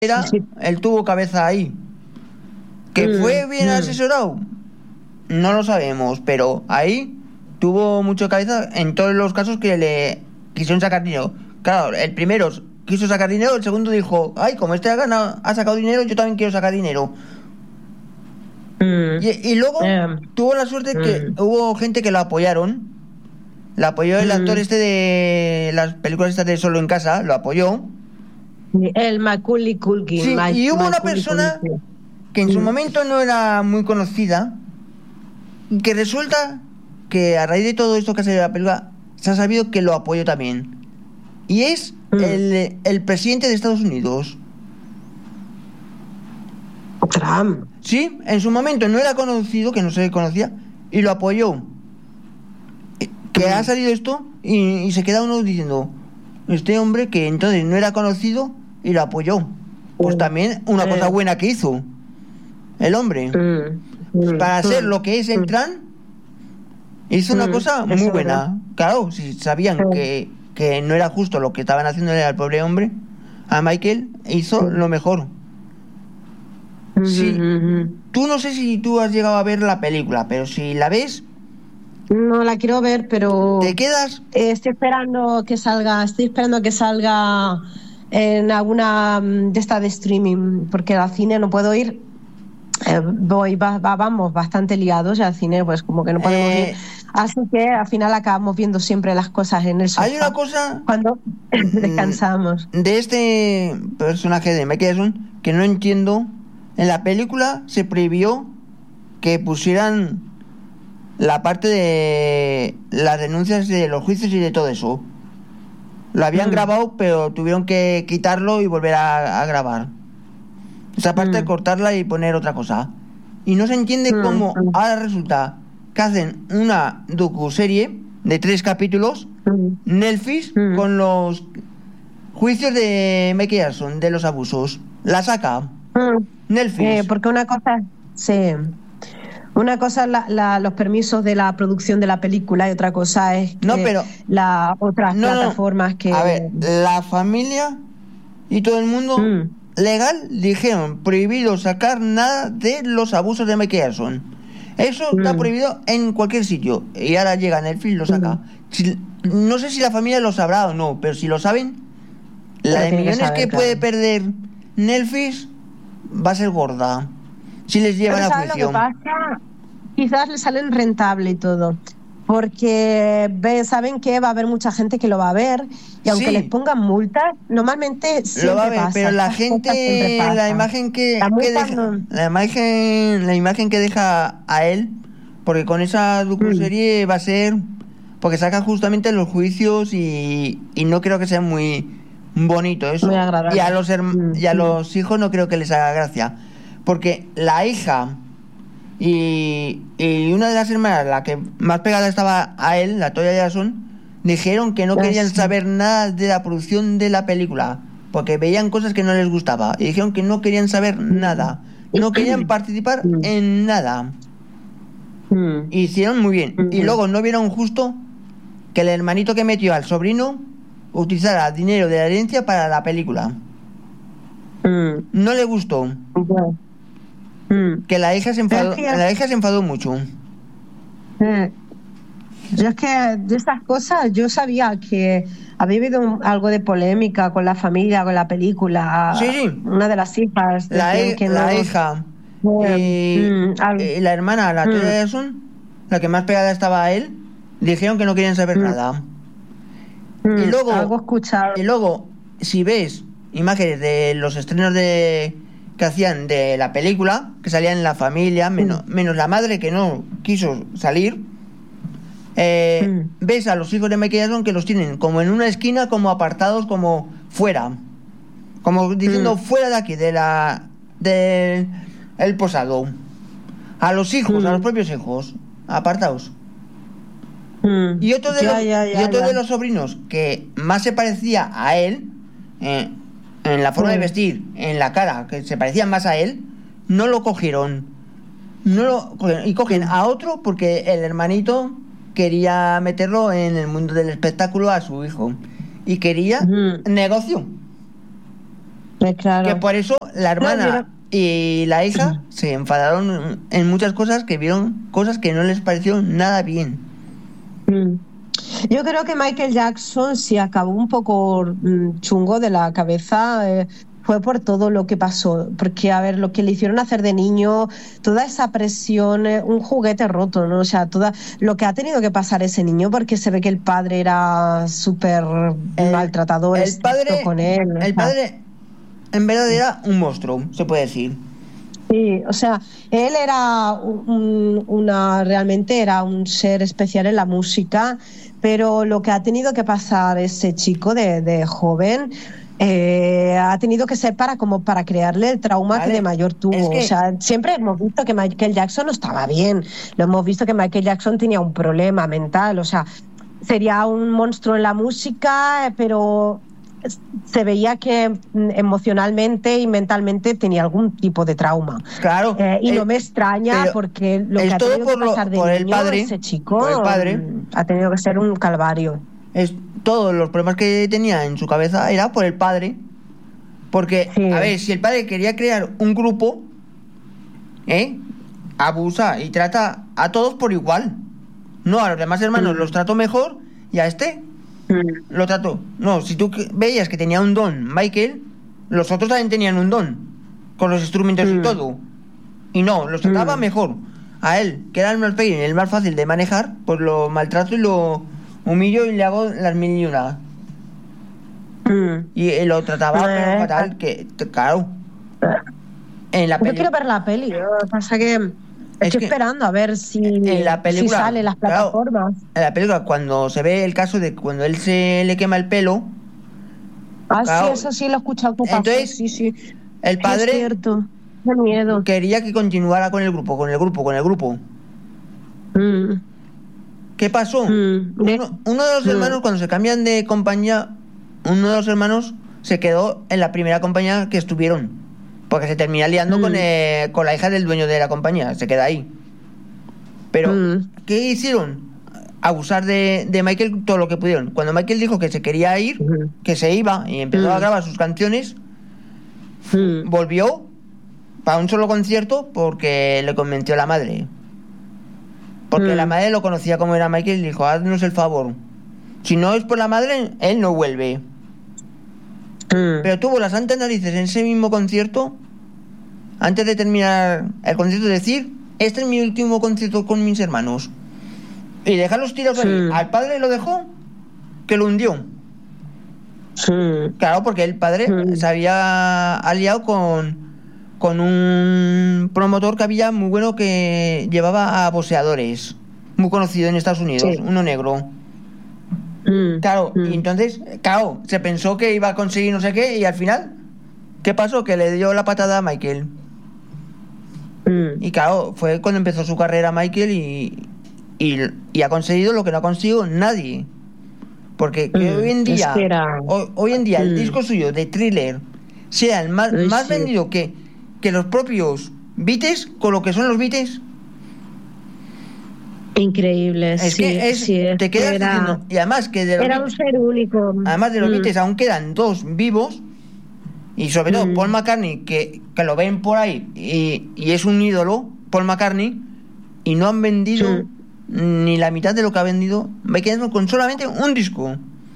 era, Sí. él tuvo cabeza ahí. ¿Que fue bien asesorado? No lo sabemos, pero ahí tuvo mucha cabeza en todos los casos que le quisieron sacar dinero. Claro, el primero quiso sacar dinero, el segundo dijo, ay, como este ha sacado dinero, yo también quiero sacar dinero. Y luego tuvo la suerte que hubo gente que lo apoyaron. Lo apoyó el actor este de las películas estas de Solo en Casa, lo apoyó. El Macaulay Culkin. Sí, y hubo una Macaulay persona Culkin. que en su momento no era muy conocida, que resulta que a raíz de todo esto que ha salido de la película, se ha sabido que lo apoyó también. Y es el presidente de Estados Unidos. Trump. Sí, en su momento no era conocido, que no se conocía, y lo apoyó. Que ha salido esto y se queda uno diciendo, este hombre que entonces no era conocido y lo apoyó. Pues también una cosa buena que hizo el hombre. Para ser lo que es el Trump, hizo una cosa muy buena. Claro, si sabían que no era justo lo que estaban haciéndole al pobre hombre, a Michael, hizo lo mejor. Sí. Tú no sé si tú has llegado a ver la película, pero si la ves, No la quiero ver, pero te quedas. Estoy esperando que salga en alguna de estas de streaming, porque al cine no puedo ir. Vamos bastante liados y al cine pues como que no podemos ir. Así que al final acabamos viendo siempre las cosas en el sofá. Hay una cosa cuando descansamos. De este personaje de Michael Jackson que no entiendo. En la película se prohibió que pusieran la parte de las denuncias de los juicios y de todo eso. Lo habían grabado, pero tuvieron que quitarlo y volver a grabar. Esa parte cortarla y poner otra cosa. Y no se entiende cómo ahora resulta que hacen una docuserie de 3 capítulos, Netflix, con los juicios de Michael Jackson, de los abusos. La saca Netflix. Porque una cosa es los permisos de la producción de la película y otra cosa es que las otras plataformas que... A ver, la familia y todo el mundo legal dijeron prohibido sacar nada de los abusos de Michael Jackson. Eso está prohibido en cualquier sitio. Y ahora llega Netflix y lo saca. No sé si la familia lo sabrá o no, pero si lo saben, la de millones que puede perder Netflix va a ser gorda si les llevan a juicio. Lo que pasa, quizás les salen rentable y todo, porque saben que va a haber mucha gente que lo va a ver y aunque les pongan multas, normalmente siempre lo va a ver, pasa, pero la gente, la imagen que deja a él, porque con esa docuserie va a ser, porque saca justamente los juicios y no creo que sea muy bonito eso. Muy agradable. Y a los hijos no creo que les haga gracia, porque la hija y una de las hermanas, la que más pegada estaba a él, la Toya Jackson, dijeron que no querían saber nada de la producción de la película porque veían cosas que no les gustaba y dijeron que no querían saber nada, no querían participar en nada. Hicieron muy bien. Y luego no vieron justo que el hermanito que metió al sobrino utilizara dinero de la herencia para la película. No le gustó. Que la hija se enfadó mucho. Yo es que de esas cosas yo sabía que había habido algo de polémica con la familia, con la película. Sí. Una de las hijas. La hija y la hermana, la Toya Jackson, la que más pegada estaba a él, dijeron que no querían saber nada. Y luego, algo escuchado. Y luego, si ves imágenes de los estrenos que hacían de la película, que salían en la familia, menos la madre que no quiso salir, ves a los hijos de Michael Jackson que los tienen como en una esquina, como apartados, como fuera, como diciendo fuera de aquí, del posado. A los hijos, a los propios hijos, apartados. Y otro de los sobrinos que más se parecía a él, en la forma de vestir, en la cara, que se parecían más a él, no lo cogieron. Y cogen a otro porque el hermanito quería meterlo en el mundo del espectáculo a su hijo y quería negocio. Claro. Que por eso la hermana y la hija se enfadaron en muchas cosas, que vieron cosas que no les pareció nada bien. Yo creo que Michael Jackson sí acabó un poco chungo de la cabeza. Fue por todo lo que pasó, porque a ver, lo que le hicieron hacer de niño, toda esa presión, un juguete roto, ¿no? O sea, todo lo que ha tenido que pasar ese niño, porque se ve que el padre era súper maltratador, el padre con él. El padre en verdad era un monstruo, se puede decir. Sí, o sea, él era realmente era un ser especial en la música, pero lo que ha tenido que pasar ese chico de joven, ha tenido que ser para crearle el trauma que de mayor tuvo. O sea, siempre hemos visto que Michael Jackson no estaba bien. Lo hemos visto que Michael Jackson tenía un problema mental. O sea, sería un monstruo en la música, pero se veía que emocionalmente y mentalmente tenía algún tipo de trauma. Claro. Y no me extraña, porque lo que ha tenido que pasar de niño ese chico ha tenido que ser un calvario. Todos los problemas que tenía en su cabeza era por el padre, porque a ver, si el padre quería crear un grupo, abusa y trata a todos por igual, no a los demás hermanos los trató mejor, y a lo trató. No, si tú veías que tenía un don Michael, los otros también tenían un don con los instrumentos y todo, y no, los trataba mejor. A él, que era el más pequeño y el más fácil de manejar, pues lo maltrato y lo humillo y le hago las mil y una. Y lo trataba pero fatal, que claro. En la Yo quiero ver la peli. Lo que pasa que estoy esperando a ver si sale en las plataformas. Claro, en la película, cuando se ve el caso de cuando él se le quema el pelo. Sí, eso sí lo he escuchado. Entonces, sí. El padre, es cierto. Qué miedo. Quería que continuara con el grupo. ¿Qué pasó? Uno de los hermanos, cuando se cambian de compañía, uno de los hermanos se quedó en la primera compañía que estuvieron, porque se termina liando con la hija del dueño de la compañía, se queda ahí. Pero, ¿qué hicieron? Abusar de Michael todo lo que pudieron. Cuando Michael dijo que se quería ir, que se iba, y empezó a grabar sus canciones, volvió para un solo concierto porque le convenció a la madre. Porque la madre lo conocía como era Michael y dijo, haznos el favor. Si no es por la madre, él no vuelve. Pero tuvo las santas narices en ese mismo concierto, antes de terminar el concierto, decir, este es mi último concierto con mis hermanos. Y dejarlos tirados ahí. Al padre lo dejó, que lo hundió. Claro, porque el padre se había aliado con un promotor que había muy bueno, que llevaba a boxeadores, muy conocido en Estados Unidos, uno negro. Claro, y entonces, se pensó que iba a conseguir no sé qué, y al final, ¿qué pasó? Que le dio la patada a Michael. Y claro, fue cuando empezó su carrera Michael, y ha conseguido lo que no ha conseguido nadie. Porque que hoy en día el disco suyo de Thriller sea el más vendido que los propios Beatles, con lo que son los Beatles. Increíble, te quedas diciendo, y además que de los era un ser único. Además de los Beatles aún quedan dos vivos, y sobre todo Paul McCartney, que lo ven por ahí y es un ídolo, Paul McCartney, y no han vendido ni la mitad de lo que ha vendido Michael Jackson con solamente un disco.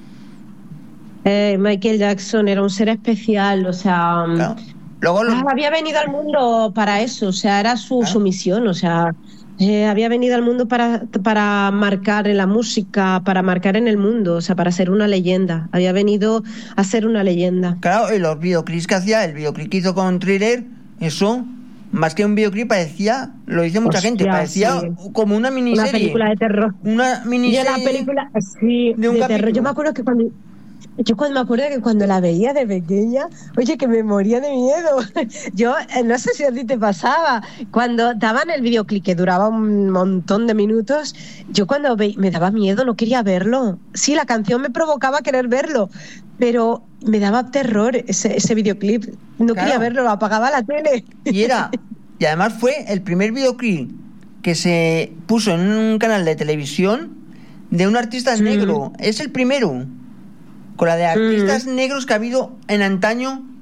Michael Jackson era un ser especial, o sea, Luego había venido al mundo para eso, o sea, era su misión, o sea, había venido al mundo para marcar en la música, para marcar en el mundo, o sea, para ser una leyenda. Había venido a ser una leyenda. Claro, y los videoclips que hacía, el videoclip que hizo con Thriller, eso, más que un videoclip, parecía, lo dice mucha gente, parecía como una miniserie. Una película de terror. Una miniserie. Y la película, de un terror. Yo me acuerdo que cuando la veía de pequeña, oye, que me moría de miedo. Yo no sé si a ti te pasaba, cuando daban el videoclip, que duraba un montón de minutos, yo cuando me daba miedo, no quería verlo. Sí, la canción me provocaba querer verlo, pero me daba terror ese videoclip. No quería verlo, lo apagaba la tele. Y además fue el primer videoclip que se puso en un canal de televisión de un artista negro. Es el primero. Con la de artistas negros que ha habido en antaño,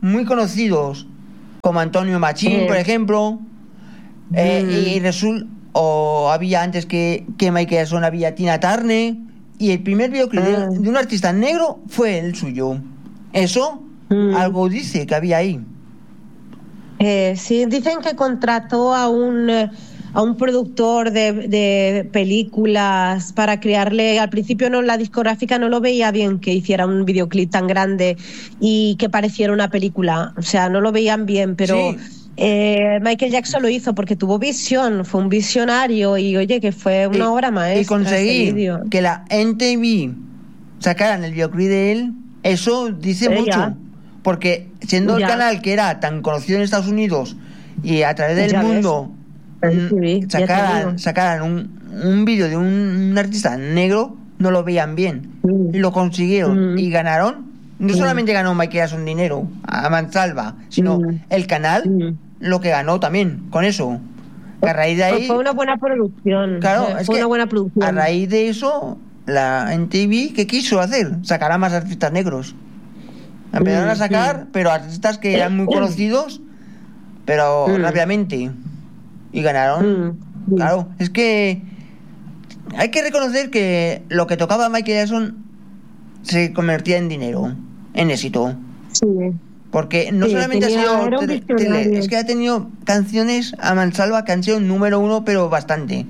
muy conocidos, como Antonio Machín, por ejemplo, y o había antes que Michael Jackson, había Tina Turner, y el primer videoclip de un artista negro fue el suyo. Eso algo dice que había ahí. Sí, dicen que contrató a un productor de películas para crearle. Al principio la discográfica no lo veía bien que hiciera un videoclip tan grande y que pareciera una película. O sea, no lo veían bien, pero Sí. Michael Jackson lo hizo porque tuvo visión, fue un visionario y oye, que fue una obra maestra. Y conseguir ese vídeo. que la MTV sacaran el videoclip de él, eso dice mucho. Ya. Porque siendo el Ya. canal que era tan conocido en Estados Unidos y a través del Ya ves. mundo MTV, ya te digo. sacaran un vídeo de un artista negro, no lo veían bien. Y lo consiguieron y ganaron. No solamente ganó Michael Jackson dinero a mansalva, sino el canal lo que ganó también con eso. Que a raíz de ahí, Fue una buena producción. claro, es fue que una buena producción. a raíz de eso, la MTV, ¿qué quiso hacer? Sacar a más artistas negros. Empezaron a sacar, pero artistas que eran muy conocidos, pero rápidamente. Y ganaron. Claro, es que hay que reconocer que lo que tocaba Michael Jackson se convertía en dinero, en éxito. Sí. Porque no solamente era un ha sido visionario. es que ha tenido canciones a mansalva que han sido número uno, pero bastante.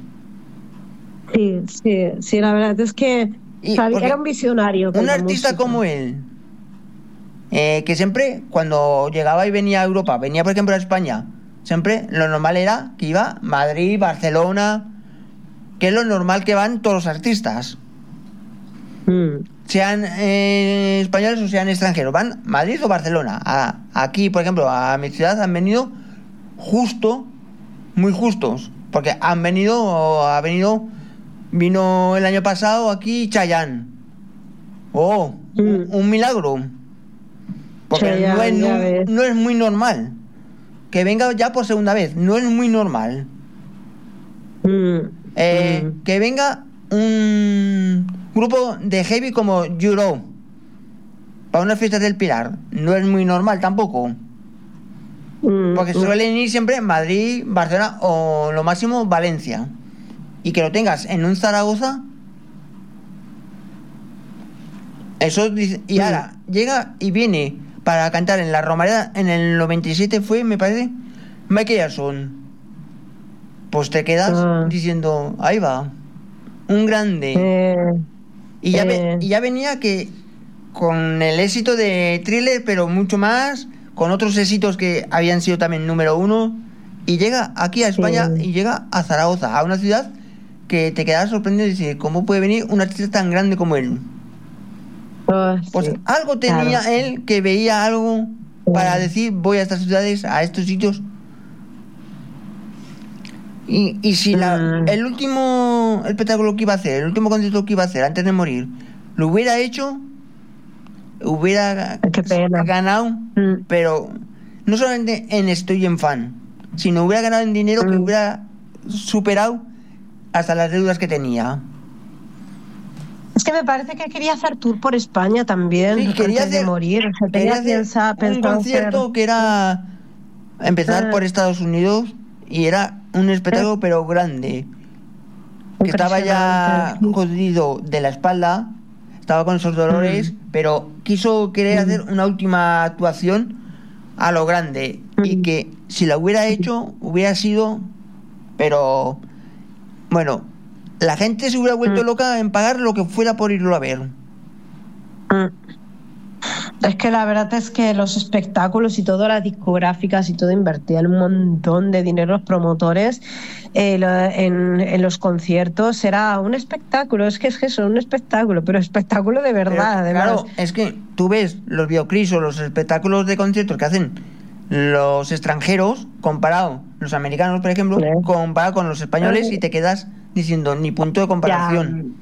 Sí, la verdad es que Porque era un visionario. con un la artista música. como él, que siempre cuando llegaba y venía a Europa, venía por ejemplo a España, siempre lo normal era que iba a Madrid, Barcelona, que es lo normal que van todos los artistas, sean españoles o sean extranjeros, van Madrid o Barcelona. Aquí, por ejemplo, a mi ciudad han venido muy justos, porque vino el año pasado aquí Chayanne. Un milagro. Porque Chayanne, no es muy normal. Que venga ya por segunda vez, no es muy normal. Que venga un grupo de heavy como Euro para unas fiestas del Pilar, no es muy normal tampoco. Porque suelen ir siempre en Madrid, Barcelona o lo máximo Valencia. Y que lo tengas en un Zaragoza, eso dice. Y ahora llega y viene para cantar en la Romareda en el 97 fue, me parece, Michael Jackson. Pues te quedas diciendo, ahí va, un grande. Y ya venía que con el éxito de Thriller, pero mucho más, con otros éxitos que habían sido también número uno, y llega aquí a España y llega a Zaragoza, a una ciudad que te quedas sorprendido y dices, ¿cómo puede venir un artista tan grande como él? Pues algo tenía él, que veía algo para decir, voy a estas ciudades, a estos sitios. Y si el último espectáculo que iba a hacer, el último concierto que iba a hacer antes de morir, lo hubiera hecho, hubiera ganado, pero no solamente en estoy en fan, sino hubiera ganado en dinero, que hubiera superado hasta las deudas que tenía. Es que me parece que quería hacer tour por España también, sí, quería antes de morir. O sea, quería hacer un concierto que era empezar por Estados Unidos, y era un espectáculo pero grande, que estaba ya jodido de la espalda, estaba con esos dolores, pero querer hacer una última actuación a lo grande, y que si la hubiera hecho hubiera sido, pero bueno, la gente se hubiera vuelto loca en pagar lo que fuera por irlo a ver. Es que la verdad es que los espectáculos y todas las discográficas y todo invertían un montón de dinero los promotores en los conciertos. Era un espectáculo, es que eso, un espectáculo, pero espectáculo de verdad. Pero, claro, es que tú ves los videoclips o los espectáculos de conciertos que hacen los extranjeros, comparado los americanos, por ejemplo, comparado con los españoles, y te quedas diciendo ni punto de comparación.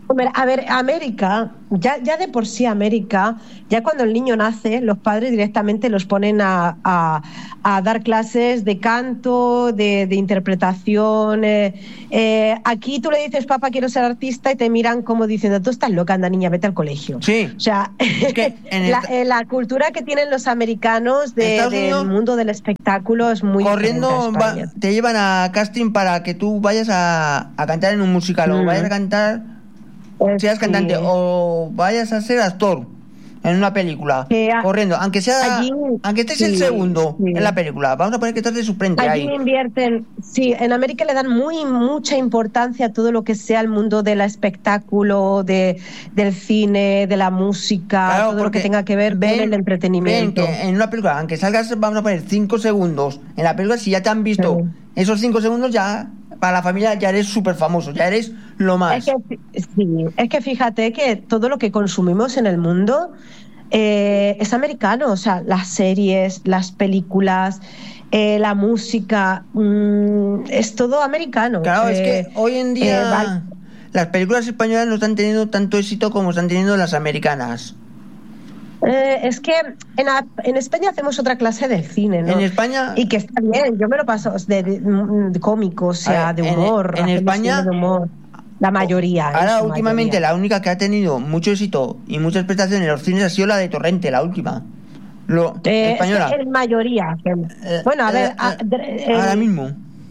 Hombre, a ver, América, ya de por sí América, ya cuando el niño nace, los padres directamente los ponen a dar clases de canto, de interpretación. Aquí tú le dices, papá, quiero ser artista, y te miran como diciendo, tú estás loca, anda niña, vete al colegio. Sí. O sea, Es que la cultura que tienen los americanos del mundo del espectáculo es muy corriendo, diferente a España. te llevan a casting para que tú vayas a cantar en un musical o vayas a cantar, seas cantante o vayas a ser actor en una película, corriendo, aunque estés el segundo en la película, vamos a poner que estás de suplente allí ahí. invierten, sí, en América le dan mucha importancia a todo lo que sea el mundo del espectáculo, del cine, de la música, Claro, todo lo que tenga que ver con el entretenimiento. Ven que en una película, aunque salgas, vamos a poner 5 segundos en la película, si ya te han visto esos 5 segundos, ya para la familia ya eres súper famoso, ya eres lo más. Es que fíjate que todo lo que consumimos en el mundo es americano, o sea, las series, las películas, la música, es todo americano. Claro, es que hoy en día las películas españolas no están teniendo tanto éxito como están teniendo las americanas. Es que en España hacemos otra clase de cine, ¿no? En España... Y que está bien, yo me lo paso de cómico, o sea, de humor. En España... De humor, la mayoría. Ahora, últimamente, la única que ha tenido mucho éxito y muchas prestaciones en los cines ha sido la de Torrente, la última. Española. En mayoría. Bueno, a ver... ahora mismo.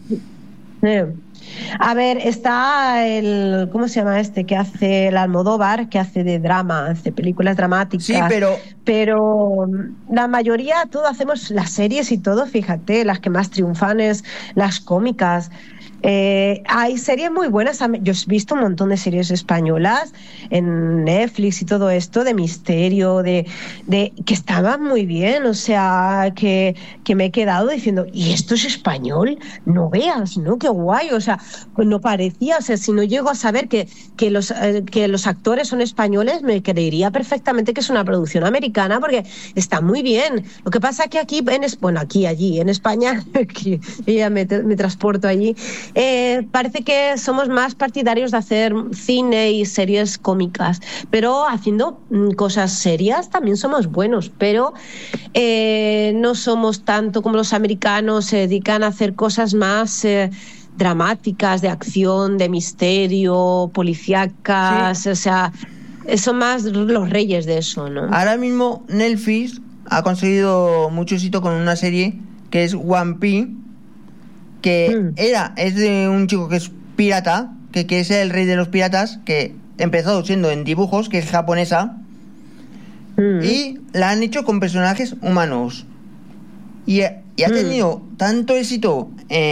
A ver, está ¿cómo se llama este? Que hace el Almodóvar, que hace de drama, hace películas dramáticas. Sí, pero la mayoría, todo hacemos las series y todo, fíjate, las que más triunfan es las cómicas. Hay series muy buenas. Yo he visto un montón de series españolas en Netflix y todo esto de misterio, de que estaban muy bien, o sea, que me he quedado diciendo, ¿y esto es español? No veas, ¿no? Qué guay, o sea, pues no parecía, o sea, si no llego a saber que los actores son españoles, me creería perfectamente que es una producción americana, porque está muy bien. Lo que pasa que aquí, allí, en España, que ya me transporto allí, parece que somos más partidarios de hacer cine y series cómicas, pero haciendo cosas serias también somos buenos, pero no somos tanto como los americanos, se dedican a hacer cosas más dramáticas, de acción, de misterio, policíacas, o sea, son más los reyes de eso, ¿no? Ahora mismo Netflix ha conseguido mucho éxito con una serie que es One Piece, que es de un chico que es pirata, que quiere ser el rey de los piratas, que empezó siendo en dibujos, que es japonesa, y la han hecho con personajes humanos. Y ha tenido tanto éxito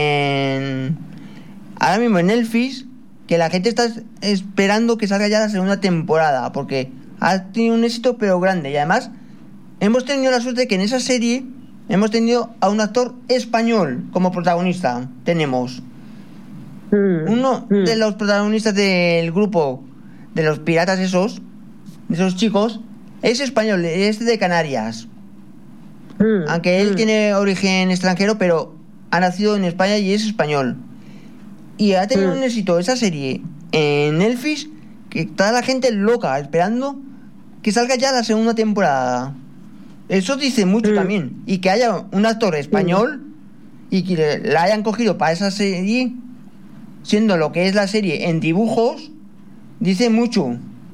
ahora mismo en Netflix, que la gente está esperando que salga ya la segunda temporada, porque ha tenido un éxito pero grande. Y además hemos tenido la suerte de que en esa serie hemos tenido a un actor español como protagonista. Tenemos uno de los protagonistas del grupo de los piratas de esos chicos, es español, es de Canarias. Aunque él tiene origen extranjero, pero ha nacido en España y es español. Y ha tenido un éxito esa serie en Netflix, que está la gente loca esperando que salga ya la segunda temporada. Eso dice mucho también. Y que haya un actor español y que la hayan cogido para esa serie, siendo lo que es la serie en dibujos, dice mucho.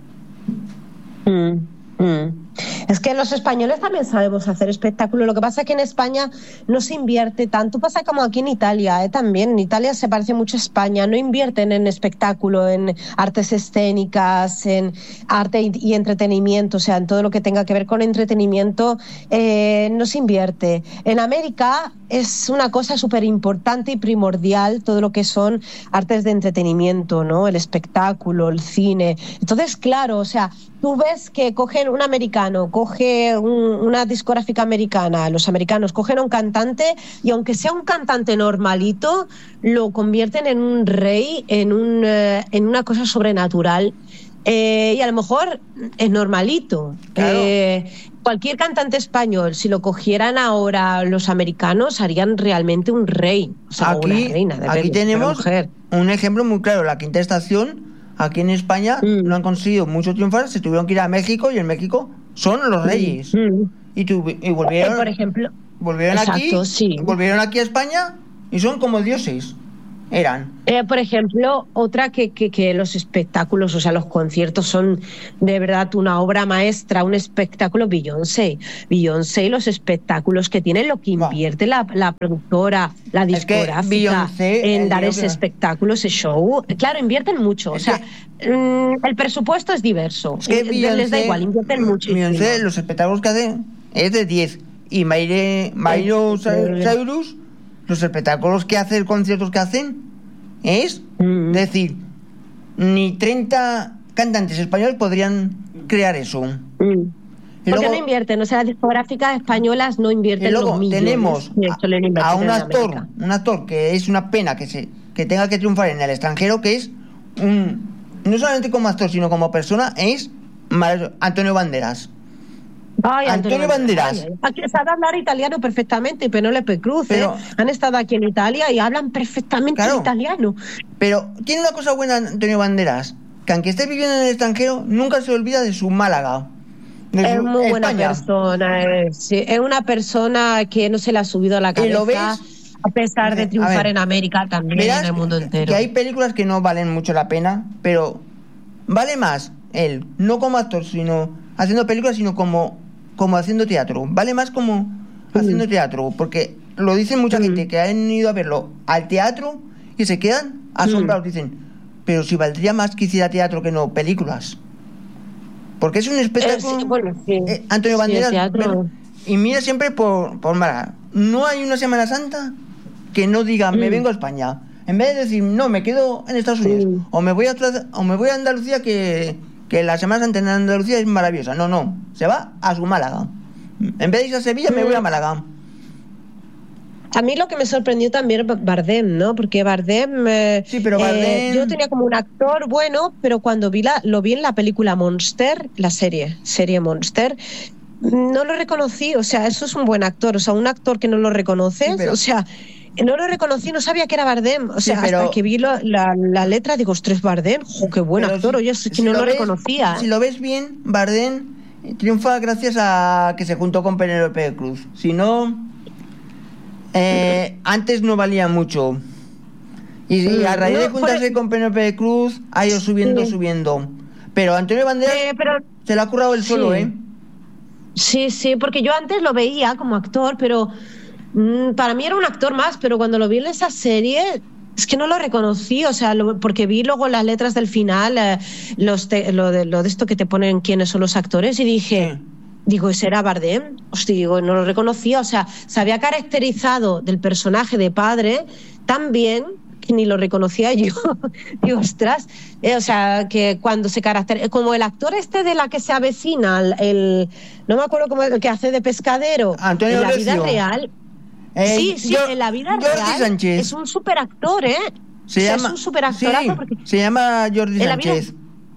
Es que los españoles también sabemos hacer espectáculo. Lo que pasa es que en España no se invierte tanto. Pasa como aquí en Italia, también. En Italia se parece mucho a España. No invierten en espectáculo, en artes escénicas, en arte y entretenimiento. O sea, en todo lo que tenga que ver con entretenimiento, no se invierte. En América es una cosa súper importante y primordial todo lo que son artes de entretenimiento, ¿no? El espectáculo, el cine. Entonces, claro, o sea, tú ves que cogen un americano, coge una discográfica americana, los americanos cogen a un cantante y aunque sea un cantante normalito, lo convierten en un rey, en una cosa sobrenatural. Y a lo mejor es normalito. Claro. Cualquier cantante español, si lo cogieran ahora los americanos, harían realmente un rey, o sea, Aquí, una reina. aquí tenemos un ejemplo muy claro, la Quinta Estación, aquí en España no han conseguido mucho triunfar, se tuvieron que ir a México y en México son los reyes. Y volvieron, por ejemplo, volvieron exacto, aquí, sí. volvieron aquí a España y son como dioses. Eran. Por ejemplo, otra que los espectáculos, o sea, los conciertos son de verdad una obra maestra, un espectáculo. Beyoncé y los espectáculos que tiene, lo que invierte la productora, la discográfica en dar ese espectáculo, ese show. Claro, invierten mucho. O sea, el presupuesto es diverso. Es que Beyoncé, les da igual, invierten muchísimo. Beyoncé, los espectáculos que hacen es de 10. Y Miley Cyrus, los espectáculos que hace, conciertos que hacen, es decir, ni 30 cantantes españoles podrían crear eso. Porque luego, no invierten, o sea, las discográficas españolas no invierten. Y luego los millones tenemos a un actor que es una pena que tenga que triunfar en el extranjero, que es no solamente como actor, sino como persona, es Antonio Banderas. Ay, Antonio Banderas. Aquí sabe hablar italiano perfectamente, Penélope Cruz. Han estado aquí en Italia y hablan perfectamente italiano. Pero tiene una cosa buena Antonio Banderas, que aunque esté viviendo en el extranjero, nunca se olvida de su Málaga. Es muy buena persona. Es una persona que no se le ha subido a la cabeza. ¿Y lo ves? A pesar de triunfar en América, también en el mundo entero. Que hay películas que no valen mucho la pena, pero vale más él, no como actor, sino haciendo películas, sino como haciendo teatro. Vale más como haciendo teatro, porque lo dicen mucha gente que han ido a verlo al teatro y se quedan asombrados. Dicen, pero si valdría más que hiciera teatro que no películas. Porque es un espectáculo. Antonio Banderas. Y mira siempre por Málaga. No hay una Semana Santa que no diga, me vengo a España. En vez de decir, no, me quedo en Estados Unidos. O me voy a Andalucía, que la Semana Santa en Andalucía es maravillosa. No, se va a su Málaga. En vez de ir a Sevilla, me voy a Málaga. A mí lo que me sorprendió también Bardem, ¿no? Porque Bardem... sí, pero Bardem... yo tenía como un actor bueno, pero cuando lo vi en la película Monster, la serie Monster, no lo reconocí. O sea, eso es un buen actor. O sea, un actor que no lo reconoces, o sea... No lo reconocí, no sabía que era Bardem. O sea, hasta que vi la letra, digo, ostras, Bardem, qué buen actor. Oye, es que no lo reconocía. Si lo ves bien, Bardem triunfa gracias a que se juntó con Penélope Cruz. Si no, antes no valía mucho. Y a raíz de juntarse con Penélope Cruz, ha ido subiendo. Pero Antonio Banderas se lo ha currado él solo, ¿eh? Sí, porque yo antes lo veía como actor, pero... para mí era un actor más, pero cuando lo vi en esa serie es que no lo reconocí, o sea, porque vi luego las letras del final, lo de esto que te ponen quiénes son los actores, y digo, ¿ese era Bardem? Hostia, digo, no lo reconocía, o sea, se había caracterizado del personaje de padre tan bien que ni lo reconocía yo. Digo, ostras, o sea, que cuando se caracteriza, como el actor de la que se avecina, no me acuerdo cómo, el que hace de pescadero, Antonio en la vida Recio. Real. En la vida real Sánchez. es un superactor, ¿eh? Es un superactorazo. Porque se llama Jordi Sánchez.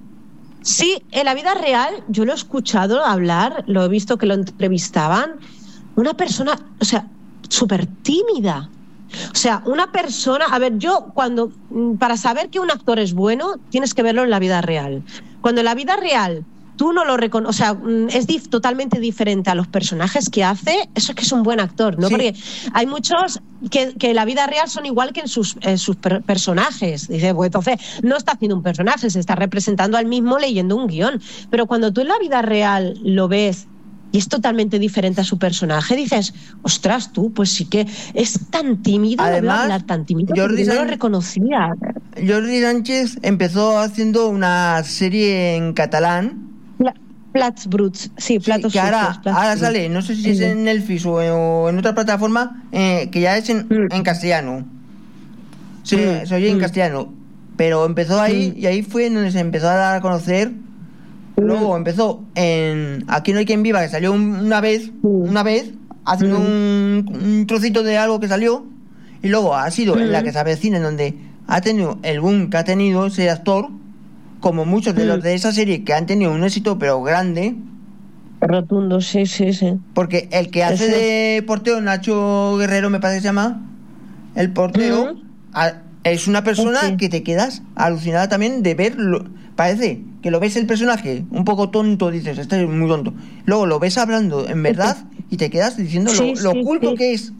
En la vida real yo lo he escuchado hablar, lo he visto que lo entrevistaban. Una persona, o sea, súper tímida. O sea, una persona... A ver, para saber que un actor es bueno, tienes que verlo en la vida real. Cuando en la vida real... tú no lo reconoces, o sea, es totalmente diferente a los personajes que hace, eso es que es un buen actor, ¿no? Sí. Porque hay muchos que en la vida real son igual que en sus personajes. Dice, pues entonces no está haciendo un personaje, se está representando al mismo leyendo un guión. Pero cuando tú en la vida real lo ves y es totalmente diferente a su personaje, dices, ostras, tú, pues sí que es tan tímido, además, hablar tan tímido, yo no lo reconocía. Jordi Sánchez empezó haciendo una serie en catalán, Plats Bruts, platos que sucios. Ahora sale, no sé si es en Netflix o en otra plataforma, que ya es en castellano. Sí, se oye en castellano. Pero empezó ahí y ahí fue donde se empezó a dar a conocer. Luego empezó en Aquí no hay quien viva, que salió una vez, haciendo un trocito de algo que salió. Y luego ha sido en La que se avecina, en donde ha tenido el boom que ha tenido ese actor, como muchos de los de esa serie que han tenido un éxito pero grande, rotundo, sí. Porque el que hace de portero, Nacho Guerrero me parece que se llama, el portero, es una persona Sí. que te quedas alucinada también de verlo. Parece que lo ves el personaje un poco tonto, dices, este es muy tonto. Luego lo ves hablando en verdad y te quedas diciendo Sí, lo sí, culto sí. que es.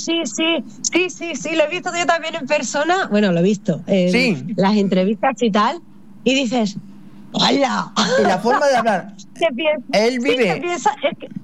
Sí, lo he visto yo también en persona. Bueno, lo he visto en Sí. las entrevistas y tal. Y dices, ¡hola! Y la forma de hablar. ¿Qué piensas? Él vive- ¿Qué piensas? Es que,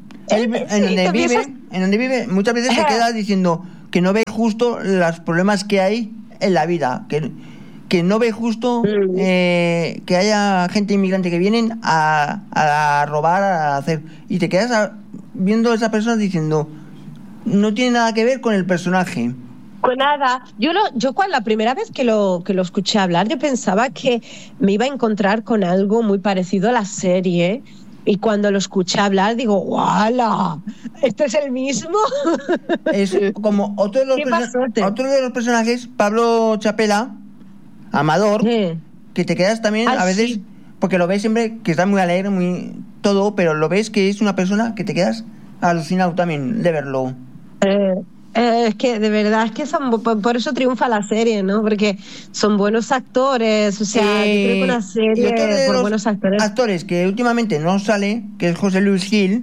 En donde vive, muchas veces se queda diciendo que no ve justo los problemas que hay en la vida, que no ve justo que haya gente inmigrante que vienen a robar, a hacer, y te quedas viendo a esa persona diciendo, no tiene nada que ver con el personaje. Pues nada, yo cuando la primera vez que lo escuché hablar, yo pensaba que me iba a encontrar con algo muy parecido a la serie. Y cuando lo escuché hablar, digo, ¡wala! ¿Esto es el mismo? Es como ¿Qué pasote? otro de los personajes, Pablo Chapela, Amador, que te quedas también Ay, a veces, sí. porque lo ves siempre que está muy alegre, muy todo, pero lo ves que es una persona que te quedas alucinado también de verlo. Es que de verdad es que por eso triunfa la serie, ¿no? Porque son buenos actores, o sea, yo creo que una Y serie otro de por los buenos actores. que últimamente no sale, que es José Luis Gil,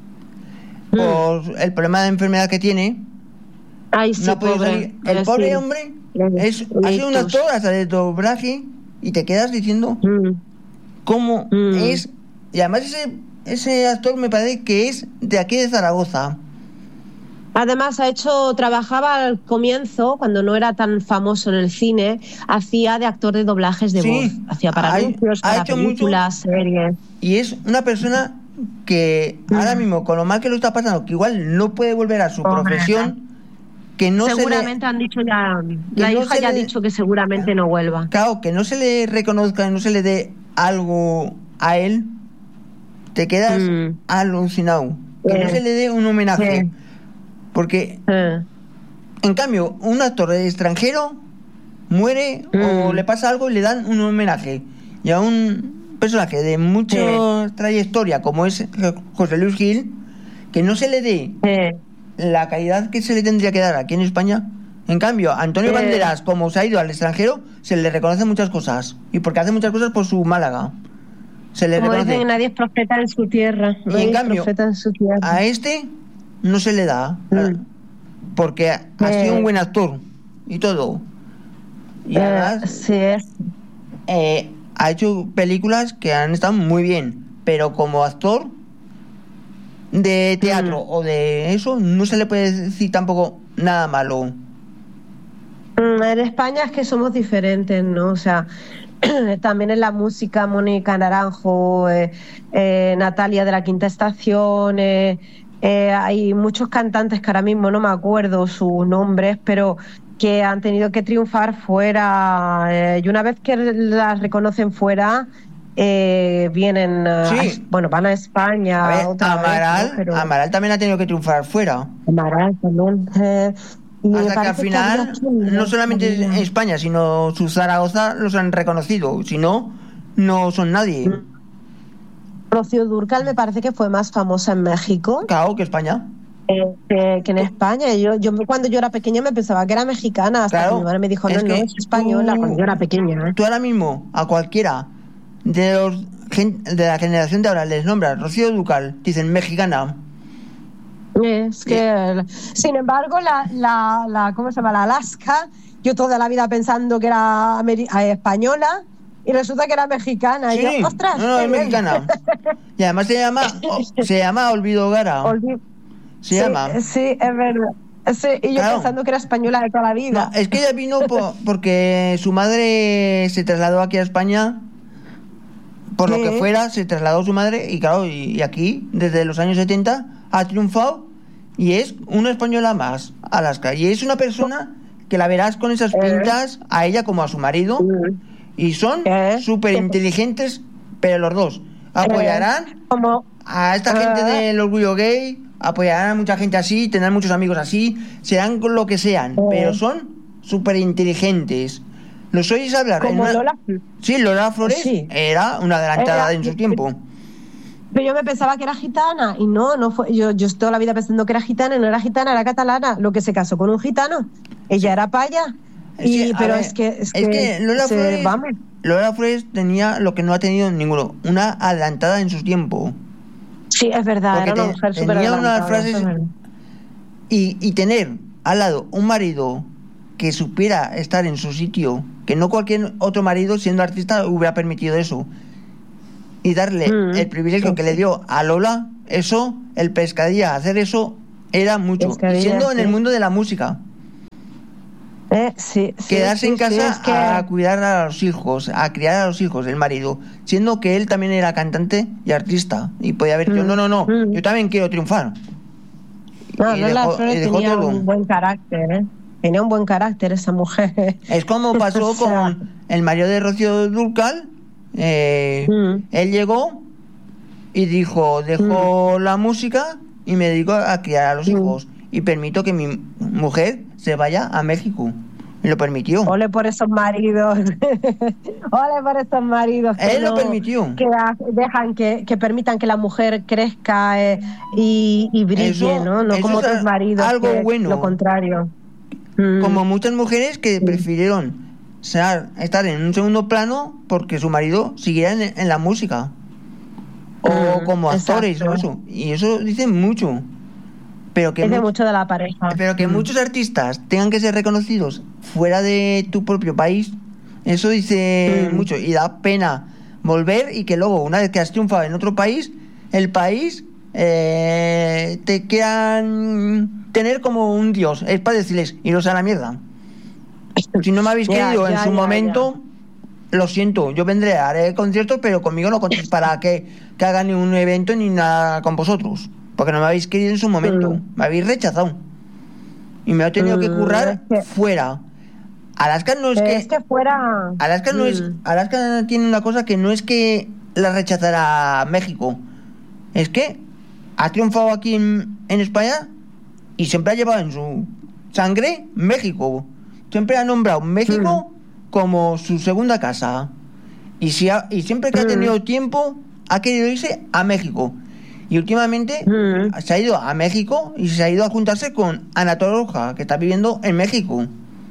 por el problema de enfermedad que tiene, Ay, sí, no ha podido pobre. salir. El pobre hombre ha sido un actor hasta de doblaje y te quedas diciendo cómo es. Y además ese actor me parece que es de aquí de Zaragoza. Además, trabajaba al comienzo, cuando no era tan famoso en el cine, hacía de actor de doblajes de voz. Hacía para anuncios, para películas, series. Y es una persona que ahora mismo, con lo mal que lo está pasando, que igual no puede volver a su profesión, que no seguramente han dicho ya, la hija ya ha dicho que seguramente no vuelva. Claro, que no se le reconozca, no se le dé algo a él, te quedas alucinado. Que no se le dé un homenaje. Porque, en cambio, un actor extranjero muere o le pasa algo y le dan un homenaje. Y a un personaje de mucha trayectoria, como es José Luis Gil, que no se le dé la calidad que se le tendría que dar aquí en España. En cambio, a Antonio Banderas, como se ha ido al extranjero, se le reconoce muchas cosas. Y porque hace muchas cosas por su Málaga. Se le reconoce. Dicen, nadie es profeta en su tierra. Y en cambio, a este no se le da. Porque ha sido un buen actor y todo. Y además ha hecho películas que han estado muy bien. Pero como actor de teatro o de eso, no se le puede decir tampoco nada malo. En España es que somos diferentes, ¿no? O sea, también en la música, Mónica Naranjo, Natalia de la Quinta Estación, hay muchos cantantes que ahora mismo no me acuerdo sus nombres, pero que han tenido que triunfar fuera, y una vez que las reconocen fuera, vienen, van a España. A ver, Amaral, ¿no? Amaral también ha tenido que triunfar fuera. Amaral también. Hasta que al final, no solamente en España, sino su Zaragoza los han reconocido. Si no, no son nadie. Rocío Dúrcal me parece que fue más famosa en México. Claro, que España. Que en España. Yo cuando yo era pequeña me pensaba que era mexicana, hasta que mi madre me dijo, no, es española, cuando yo era pequeña. Tú ahora mismo, a cualquiera de la generación de ahora les nombras Rocío Dúrcal, dicen mexicana. Es que, sin embargo, la ¿cómo se llama? La Alaska, yo toda la vida pensando que era española y resulta que era mexicana. Sí, y yo, ¡ostras! No, es mexicana. Y además se llama Olvido Gara. Se llama. Sí, es verdad. Sí, y yo pensando que era española de toda la vida. No, es que ella vino porque su madre se trasladó aquí a España. Por lo que fuera, se trasladó su madre y claro, y aquí, desde los años 70, ha triunfado y es una española más, Alaska. Y es una persona que la verás con esas pintas, a ella como a su marido, y son súper inteligentes, pero los dos apoyarán a esta gente del orgullo gay, apoyarán a mucha gente así, tendrán muchos amigos así, serán con lo que sean, pero son súper inteligentes. ¿Los oís hablar? Como Lola. Sí, Lola Flores era una adelantada en su tiempo. Pero yo me pensaba que era gitana y no fue. Yo toda la vida pensando que era gitana y no era gitana, era catalana. Lo que se casó con un gitano. Ella era paya. Sí, Pero ver, es que vamos. Lola Flores tenía lo que no ha tenido ninguno, una adelantada en su tiempo. Sí, es verdad, Porque era una mujer súper tenía unas adelantada. frases y tener al lado un marido que supiera estar en su sitio, que no cualquier otro marido siendo artista hubiera permitido eso, y darle el privilegio que le dio a Lola, eso, el Pescadilla, hacer eso era mucho. Pescadilla, y siendo en el sí. mundo de la música. Sí, Quedarse en casa es que... a cuidar a los hijos, a criar a los hijos, el marido, siendo que él también era cantante y artista, y podía haber dicho, no, yo también quiero triunfar. No, y Lola Flores dejó tenía todo. un buen carácter, ¿eh? Tenía un buen carácter esa mujer. Es como pasó O sea, con el marido de Rocío Dúrcal. Él llegó y dijo, dejo la música y me dedico a criar a los hijos, y permito que mi mujer se vaya a México. Y lo permitió. Ole por esos maridos. Ole por esos maridos que él lo permitió. Que dejan que permitan que la mujer crezca y brille, Eso, ¿no? No como otros maridos, algo que bueno. lo contrario. Como muchas mujeres que prefirieron estar en un segundo plano porque su marido siguiera en la música. O como actores o eso. Y eso dice mucho. Pero que dice mucho de la pareja. Pero que muchos artistas tengan que ser reconocidos fuera de tu propio país, eso dice mucho. Y da pena volver y que luego, una vez que has triunfado en otro país, el país te quieran tener como un dios. Es para decirles, iros a la mierda. Si no me habéis querido en su momento, lo siento, yo vendré, haré conciertos, pero conmigo no contéis para que hagan ni un evento ni nada con vosotros. Porque no me habéis querido en su momento, me habéis rechazado. Y me lo he tenido que currar fuera. Alaska no es que... Es que fuera... Alaska no es... Alaska tiene una cosa que no es que la rechazara México. Es que ha triunfado aquí en España y siempre ha llevado en su sangre México. Siempre ha nombrado México como su segunda casa. Y siempre que ha tenido tiempo ha querido irse a México. Y últimamente se ha ido a México y se ha ido a juntarse con Ana Torroja, que está viviendo en México.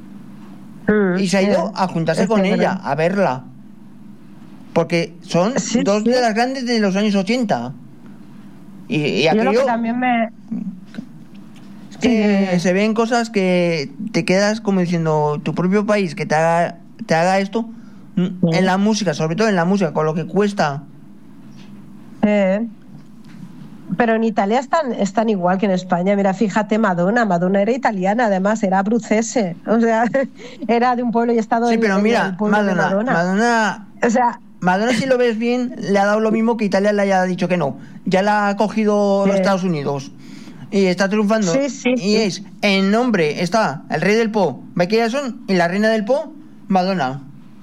Y se ha ido a juntarse con ella, a verla. Porque son dos de las grandes de los años 80. Y yo aquello... lo que también me... Es que se ven cosas que te quedas como diciendo, tu propio país que te haga esto, en la música, sobre todo en la música, con lo que cuesta. Pero en Italia están igual que en España. Mira, fíjate, Madonna era italiana, además era abruzzese, o sea, era de un pueblo y estado sí, pero mira, el pueblo de Madonna, o sea, Madonna, si lo ves bien, le ha dado lo mismo que Italia le haya dicho que no. Ya la ha cogido los Estados Unidos y está triunfando. Y es, en nombre está el rey del pop, Michael Jackson, y la reina del pop, Madonna.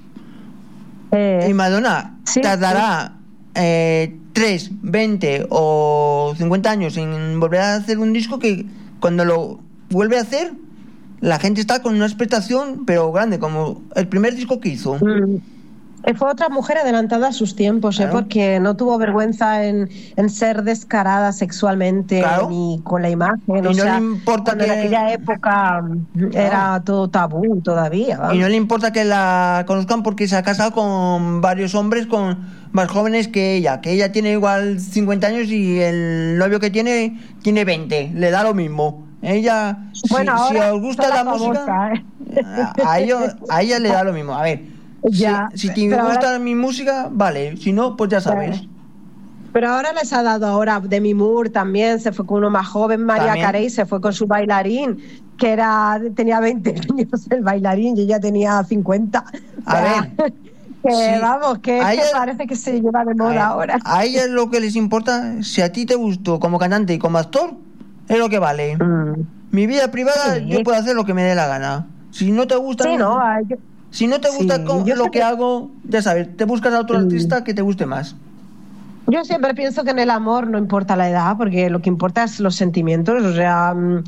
Y Madonna tardará 3, 20 o 50 años en volver a hacer un disco que cuando lo vuelve a hacer, la gente está con una expectación, pero grande, como el primer disco que hizo. Fue otra mujer adelantada a sus tiempos, porque no tuvo vergüenza en ser descarada sexualmente ni con la imagen. Y no le importa que en aquella época era todo tabú todavía. Y no le importa que la conozcan porque se ha casado con varios hombres más jóvenes que ella tiene igual 50 años y el novio que tiene 20, le da lo mismo. Ella, bueno, si os gusta la música, a ella le da lo mismo. A ver, si te gusta mi música, vale, si no, pues ya sabes. Pero ahora les ha dado Demi Moore también, se fue con uno más joven, María Carey se fue con su bailarín, que tenía 20 años el bailarín y ella tenía 50. A ver, vamos, que parece que se lleva de moda ahora. A ella lo que les importa, si a ti te gustó como cantante y como actor, es lo que vale. Mi vida privada, yo puedo hacer lo que me dé la gana. Si no te gusta... Si no te gusta lo que hago, ya sabes, te buscas a otro artista que te guste más. Yo siempre pienso que en el amor no importa la edad, porque lo que importa es los sentimientos. O sea,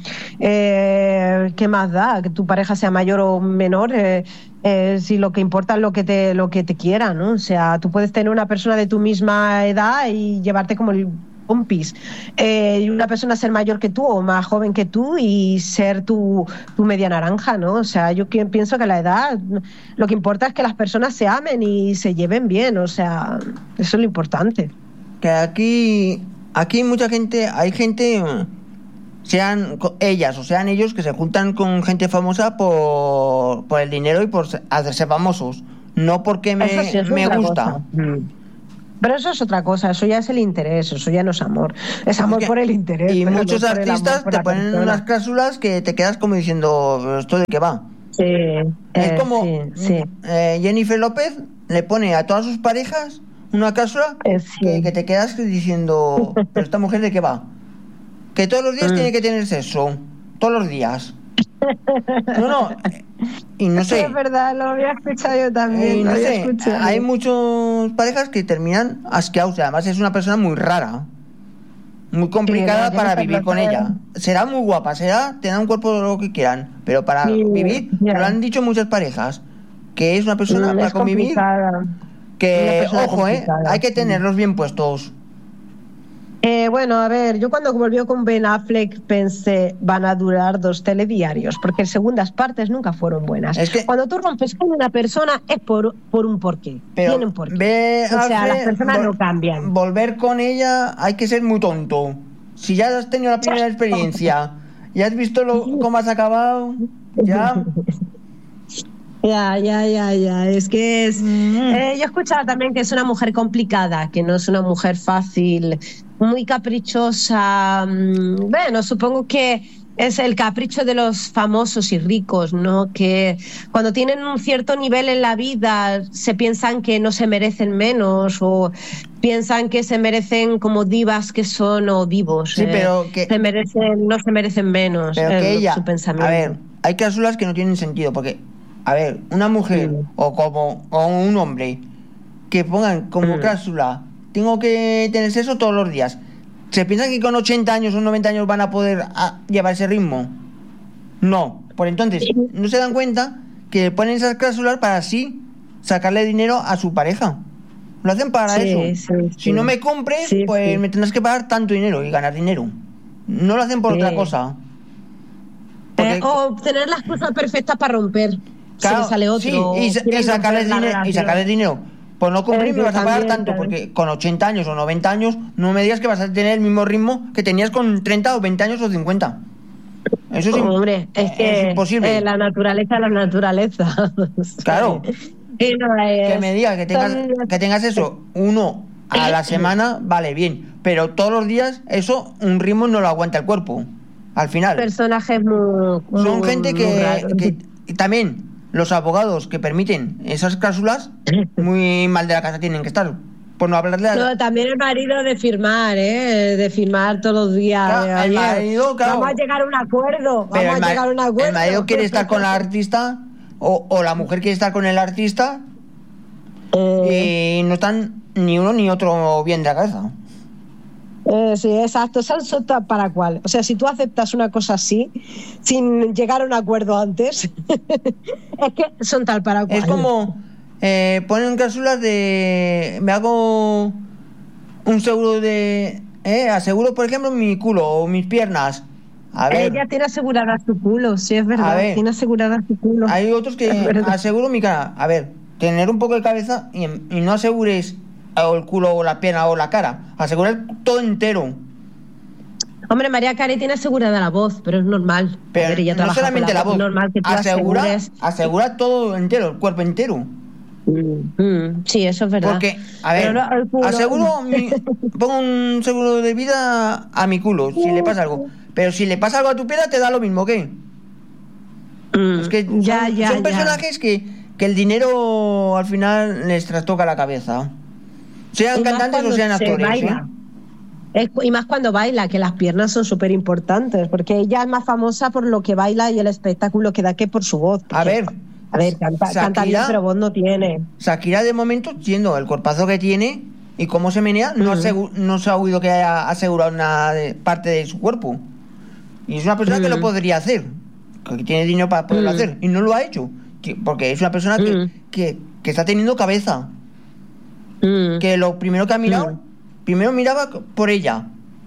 ¿qué más da? Que tu pareja sea mayor o menor, si lo que importa es lo que te quiera, ¿no? O sea, tú puedes tener una persona de tu misma edad y llevarte como el compis. Y una persona ser mayor que tú o más joven que tú y ser tu media naranja, ¿no? O sea, yo pienso que la edad, lo que importa es que las personas se amen y se lleven bien, o sea, eso es lo importante. Que aquí mucha gente, hay gente, sean ellas o sean ellos, que se juntan con gente famosa por el dinero y por hacerse famosos, no porque Eso sí es me otra gusta. cosa. Pero eso es otra cosa, eso ya es el interés, eso ya no es amor. Es amor por el interés. Y pero muchos no por el amor artistas por te la ponen persona. unas cláusulas que te quedas como diciendo, ¿pero esto de qué va? Sí, Es como sí. Jennifer López le pone a todas sus parejas una cláusula Sí. que te quedas diciendo, ¿pero esta mujer de qué va? Que todos los días tiene que tener sexo, todos los días. No, y no sé. Es verdad, lo había escuchado yo también. Y Lo no había sé, escuchado. hay muchas parejas que terminan asqueados. Además es una persona muy rara, muy complicada Sí, para Jennifer vivir con López. ella. Será muy guapa, tendrá un cuerpo de lo que quieran, pero para Sí, vivir, ya. me lo han dicho muchas parejas, que es una persona para Es convivir, complicada. Una que, persona ojo, complicada. hay que tenerlos bien puestos. Bueno, a ver, yo cuando volvió con Ben Affleck pensé, van a durar 2 telediarios, porque segundas partes nunca fueron buenas. Es que- Cuando tú rompes con una persona es por un porqué, Pero tiene un porqué. ve, O sea, las Alfred, personas no cambian. volver con ella hay que ser muy tonto. Si ya has tenido la primera experiencia y has visto cómo has acabado, ya... Ya. Es que es. Yo he escuchado también que es una mujer complicada, que no es una mujer fácil, muy caprichosa. Bueno, supongo que es el capricho de los famosos y ricos, ¿no? Que cuando tienen un cierto nivel en la vida se piensan que no se merecen menos o piensan que se merecen como divas que son o divos. Sí, pero que... no se merecen menos. Pero que ella... Su pensamiento. A ver, hay cláusulas que no tienen sentido, porque... A ver, una mujer o un hombre que pongan como cláusula, tengo que tener sexo todos los días. ¿Se piensan que con 80 años o 90 años van a poder llevar ese ritmo? No. Por entonces, no se dan cuenta que ponen esas cláusulas para así sacarle dinero a su pareja. Lo hacen para eso. Si no me compres, pues me tendrás que pagar tanto dinero y ganar dinero. No lo hacen por otra cosa. O tener las cosas perfectas para romper. Claro, si sale otro. Sí, y sacarles dinero. Por no cumplir me vas a pagar tanto, porque con 80 años o 90 años no me digas que vas a tener el mismo ritmo que tenías con 30 o 20 años o 50. Eso es imposible. La naturaleza es la naturaleza. Claro. Que me digas que tengas eso uno a la semana, vale, bien. Pero todos los días, eso, un ritmo no lo aguanta el cuerpo. Al final. Personajes muy son gente que también los abogados que permiten esas cláusulas muy mal de la casa tienen que estar, por no hablar de No, también el marido de firmar todos los días. Claro, el marido, claro. Vamos a llegar a un acuerdo. Pero El marido quiere estar con la artista o la mujer quiere estar con el artista y no están ni uno ni otro bien de la cabeza. Sí, exacto, son para cuál. O sea, si tú aceptas una cosa así, sin llegar a un acuerdo antes, es que son tal para cual. Es como ponen cláusulas de me hago un seguro de aseguro, por ejemplo, mi culo o mis piernas. A ver, ella tiene asegurada su culo, sí, es verdad, tiene asegurada su culo. Hay otros que aseguro mi cara. A ver, tener un poco de cabeza y no asegures o el culo o la pierna o la cara, asegurar todo entero. Hombre, María Carey tiene asegurada la voz, pero es normal. Pero ella no solamente la voz, normal que tú asegura todo entero, el cuerpo entero. Sí, eso es verdad. Porque, a ver, pongo un seguro de vida a mi culo, si le pasa algo. Pero si le pasa algo a tu pierna, te da lo mismo, ¿qué? Es que son personajes que el dinero al final les trastoca la cabeza. Sean cantantes o sean actores. Y más cuando baila, que las piernas son súper importantes, porque ella es más famosa por lo que baila y el espectáculo que da que por su voz. A ver, canta bien, pero voz no tiene. Shakira, de momento, siendo el cuerpazo que tiene y cómo se menea, no se ha oído que haya asegurado una parte de su cuerpo. Y es una persona que lo podría hacer, que tiene dinero para poderlo hacer, y no lo ha hecho, porque es una persona que está teniendo cabeza. Que lo primero que ha mirado, primero miraba por ella,